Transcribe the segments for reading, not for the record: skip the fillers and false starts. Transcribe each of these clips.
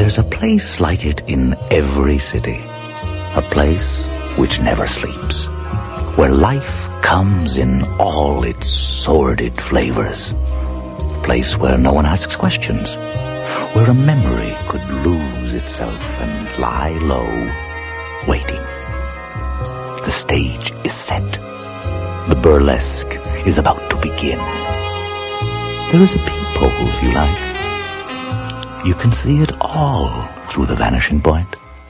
there's a place like it in every city. A place which never sleeps. Where life comes in all its sordid flavors. A place where no one asks questions. Where a memory could lose itself and lie low, waiting. The stage is set. The burlesque is about to begin. There is a peephole, if you like. You can see it all through the vanishing point.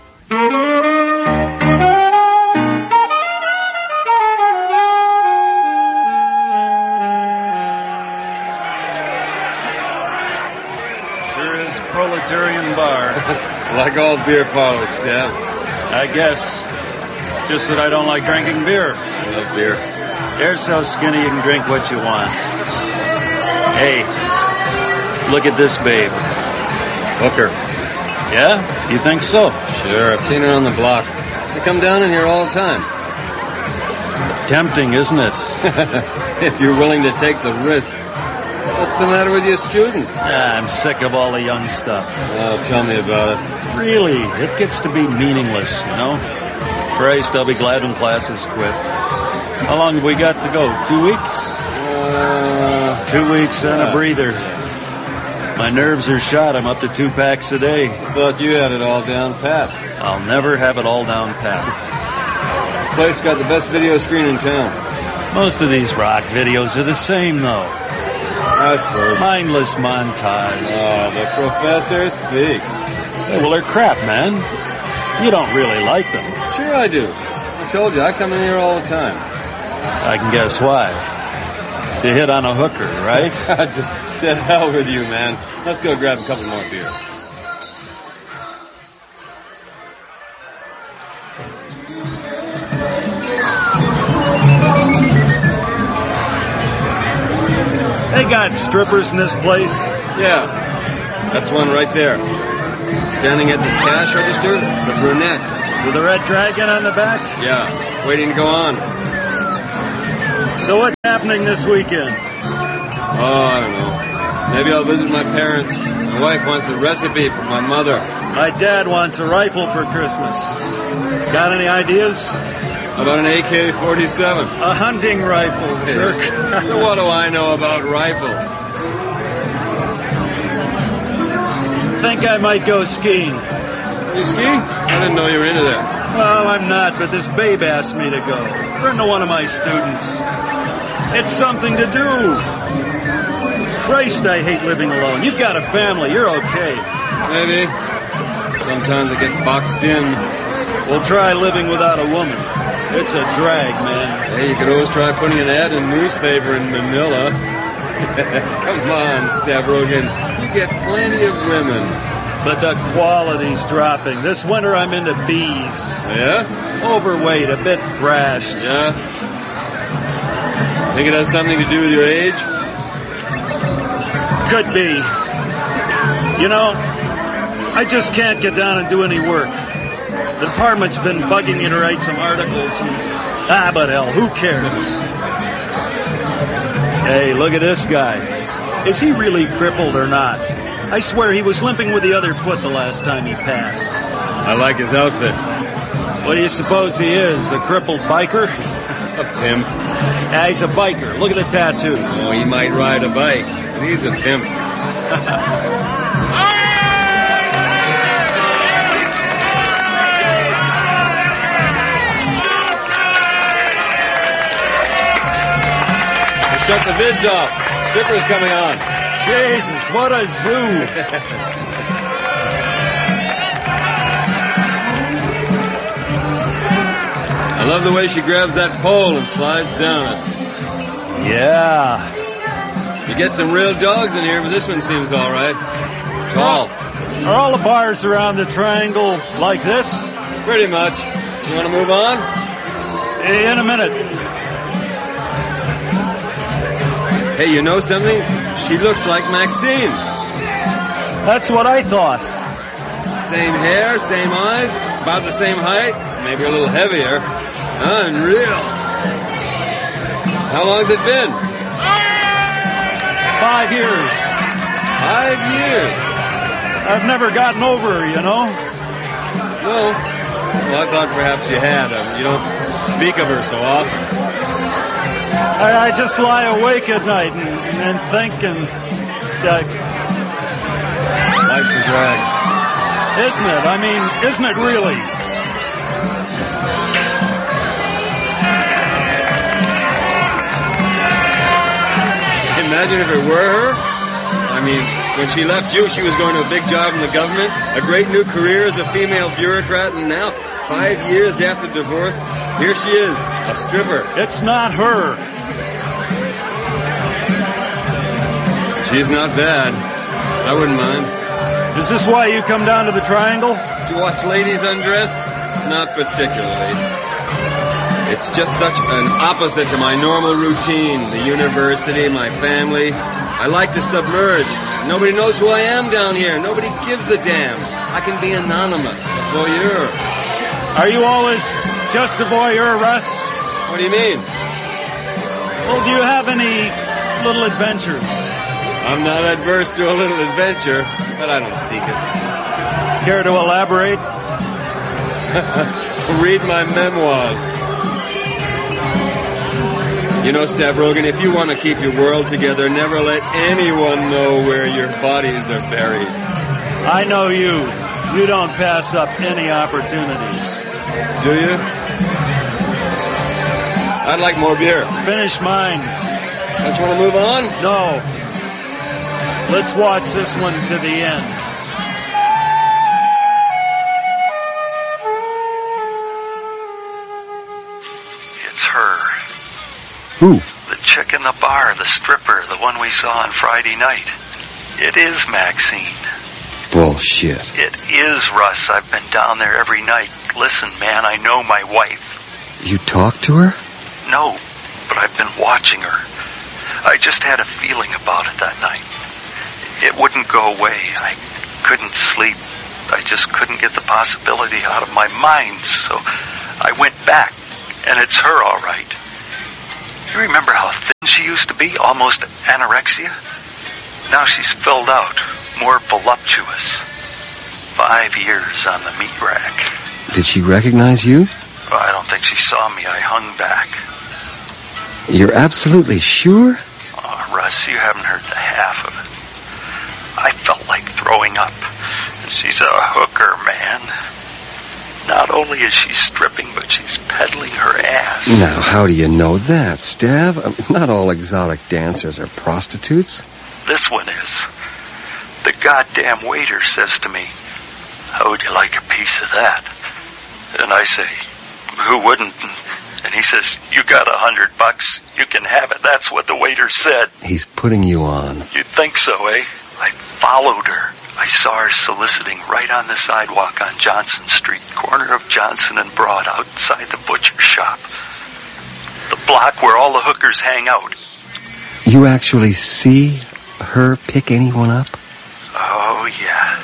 Sure is proletarian bar. Like all beer parlors, Stab. I guess. It's just that I don't like drinking beer. I love beer. You're so skinny you can drink what you want. Hey, look at this babe. Hooker. Yeah? You think so? Sure, I've seen her on the block. They come down in here all the time. Tempting, isn't it? If you're willing to take the risks. What's the matter with you students? I'm sick of all the young stuff. Oh, tell me about it. Really, it gets to be meaningless, you know? Christ, I'll be glad when classes quit. How long have we got to go? 2 weeks? 2 weeks and a breather. My nerves are shot. I'm up to 2 packs a day. I thought you had it all down pat. I'll never have it all down pat. This place got the best video screen in town. Most of these rock videos are the same, though. I suppose. Mindless montage. Oh, the professor speaks. Well, they're crap, man. You don't really like them. Sure I do. I told you, I come in here all the time. I can guess why. To hit on a hooker, right? To hell with you, man. Let's go grab a couple more beer. They got strippers in this place? Yeah. That's one right there. Standing at the cash register, the brunette. With the red dragon on the back? Yeah. Waiting to go on. So what's happening this weekend? Oh, I don't know. Maybe I'll visit my parents. My wife wants a recipe from my mother. My dad wants a rifle for Christmas. Got any ideas? How about an AK-47? A hunting rifle, jerk. So what do I know about rifles? Think I might go skiing. You ski? I didn't know you were into that. Well, I'm not, but this babe asked me to go. Friend of one of my students. It's something to do. Christ, I hate living alone. You've got a family. You're okay. Maybe. Sometimes I get boxed in. We'll try living without a woman. It's a drag, man. Hey, you could always try putting an ad in a newspaper in Manila. Come on, Stavrogan. You get plenty of women. But the quality's dropping. This winter I'm into bees. Yeah? Overweight, a bit thrashed. Yeah? Think it has something to do with your age? Could be. You know, I just can't get down and do any work. The department's been bugging me to write some articles. But hell, who cares? Hey, look at this guy. Is he really crippled or not? I swear he was limping with the other foot the last time he passed. I like his outfit. What do you suppose he is, a crippled biker? A pimp. Yeah, he's a biker. Look at the tattoo. Oh, he might ride a bike. He's a pimp. Shut the vids off. Strippers coming on. Jesus, what a zoo. I love the way she grabs that pole and slides down it. Yeah. You get some real dogs in here, but this one seems all right. Tall. Are all the bars around the triangle like this? Pretty much. You want to move on? In a minute. Hey, you know something? She looks like Maxine. That's what I thought. Same hair, same eyes, about the same height, maybe a little heavier. Unreal. How long's it been? 5 years. 5 years. I've never gotten over her, you know? No. Well, I thought perhaps you had. You don't speak of her so often. I just lie awake at night and think and... Life's a drag. Isn't it? I mean, isn't it really? Imagine if it were her. I mean, when she left you, she was going to a big job in the government, a great new career as a female bureaucrat, and now, 5 years after divorce, here she is, a stripper. It's not her. She's not bad. I wouldn't mind. Is this why you come down to the Triangle? To watch ladies undress? Not particularly. It's just such an opposite to my normal routine. The university, my family. I like to submerge. Nobody knows who I am down here. Nobody gives a damn. I can be anonymous. Voyeur. Are you always just a voyeur, Russ? What do you mean? Well, do you have any little adventures? I'm not adverse to a little adventure, but I don't seek it. Care to elaborate? Read my memoirs. You know, Stavrogan, if you want to keep your world together, never let anyone know where your bodies are buried. I know you. You don't pass up any opportunities. Do you? I'd like more beer. Finish mine. Don't you want to move on? No. Let's watch this one to the end. It's her. Who? The chick in the bar, the stripper, the one we saw on Friday night. It is Maxine. Bullshit. It is, Russ. I've been down there every night. Listen, man, I know my wife. You talked to her? No, but I've been watching her. I just had a feeling about it that night. It wouldn't go away. I couldn't sleep. I just couldn't get the possibility out of my mind, so I went back, and it's her, all right. You remember how thin she used to be? Almost anorexia? Now she's filled out, more voluptuous. 5 years on the meat rack. Did she recognize you? Well, I don't think she saw me. I hung back. You're absolutely sure? Oh, Russ, you haven't heard the half of it. I felt like throwing up. She's a hooker, man. Not only is she stripping, but she's peddling her ass. Now, how do you know that, Stav? Not all exotic dancers are prostitutes. This one is. The goddamn waiter says to me, "How would you like a piece of that?" And I say, "Who wouldn't?" And he says, "You got $100. You can have it." That's what the waiter said. He's putting you on. You'd think so, eh? I followed her. I saw her soliciting right on the sidewalk on Johnson Street, corner of Johnson and Broad, outside the butcher shop. The block where all the hookers hang out. You actually see her pick anyone up? Oh, yeah.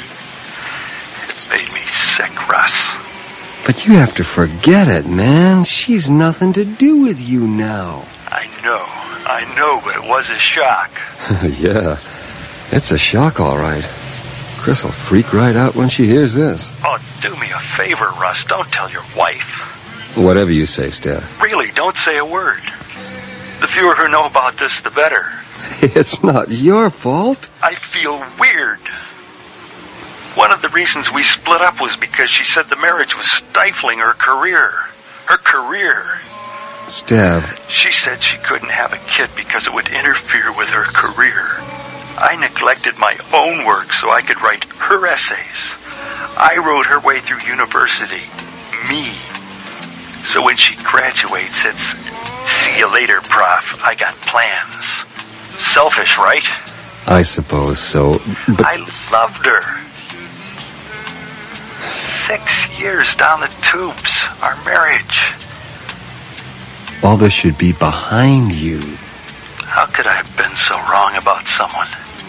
It made me sick, Russ. But you have to forget it, man. She's nothing to do with you now. I know, but it was a shock. Yeah, it's a shock, all right. Chris will freak right out when she hears this. Oh, do me a favor, Russ. Don't tell your wife. Whatever you say, Stab. Really, don't say a word. The fewer who know about this, the better. It's not your fault. I feel weird. One of the reasons we split up was because she said the marriage was stifling her career. Her career. Stab. She said she couldn't have a kid because it would interfere with her career. I neglected my own work so I could write her essays. I wrote her way through university. Me. So when she graduates, it's, "See you later, Prof. I got plans." Selfish, right? I suppose so, but... I loved her. 6 years down the tubes, our marriage. all this should be behind you. How could I have been so wrong about someone?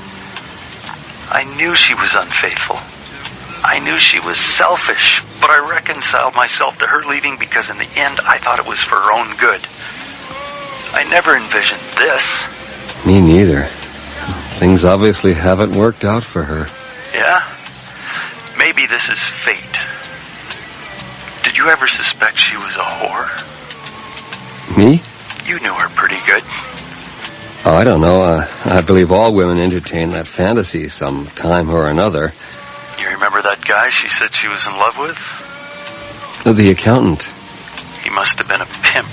I knew she was unfaithful. I knew she was selfish, but I reconciled myself to her leaving because in the end I thought it was for her own good. I never envisioned this. Me neither. Things obviously haven't worked out for her. Yeah? Maybe this is fate. Did you ever suspect she was a whore? Me? You knew her pretty good. Oh, I don't know. I believe all women entertain that fantasy some time or another. You remember that guy she said she was in love with? The accountant. He must have been a pimp.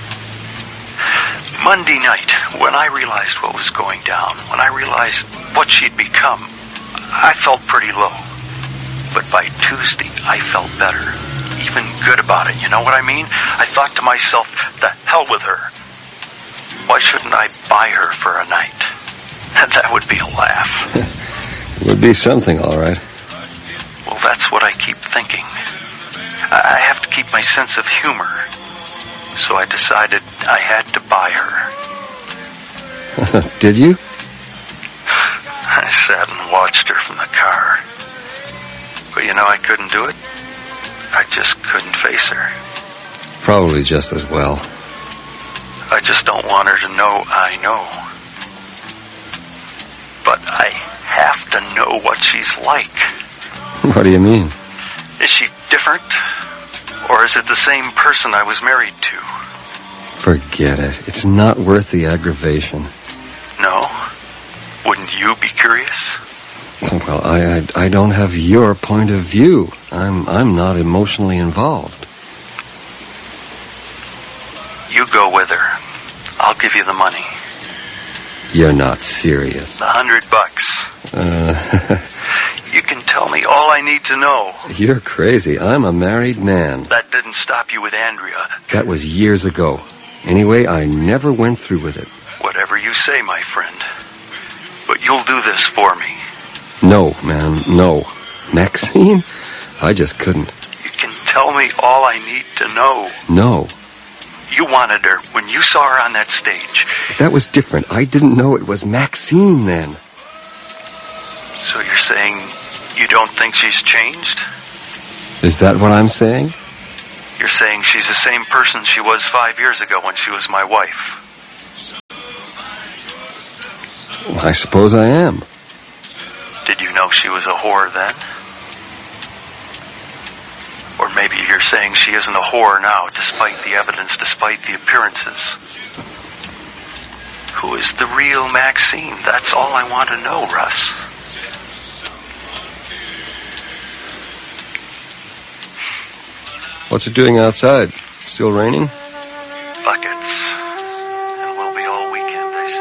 Monday night, when I realized what was going down, when I realized what she'd become, I felt pretty low. But by Tuesday, I felt better. Even good about it, you know what I mean? I thought to myself, the hell with her. Why shouldn't I buy her for a night? That would be a laugh. It would be something, all right. Well, that's what I keep thinking. I have to keep my sense of humor. So I decided I had to buy her. Did you? I sat and watched her from the car. But you know, I couldn't do it. I just couldn't face her. Probably just as well. I just don't want her to know I know. But I have to know what she's like. What do you mean? Is she different? Or is it the same person I was married to? Forget it. It's not worth the aggravation. No? Wouldn't you be curious? Well, I don't have your point of view. I'm not emotionally involved. You go with her. I'll give you the money. You're not serious. $100. You can tell me all I need to know. You're crazy. I'm a married man. That didn't stop you with Andrea. That was years ago. Anyway, I never went through with it. Whatever you say, my friend. But you'll do this for me. No, man, no. Maxine? I just couldn't. You can tell me all I need to know. No. You wanted her when you saw her on that stage. But that was different. I didn't know it was Maxine then. So you're saying you don't think she's changed? Is that what I'm saying? You're saying she's the same person she was 5 years ago when she was my wife. Well, I suppose I am. Did you know she was a whore then? Or maybe you're saying she isn't a whore now, despite the evidence, despite the appearances. Who is the real Maxine? That's all I want to know, Russ. What's it doing outside? Still raining? Fuck it.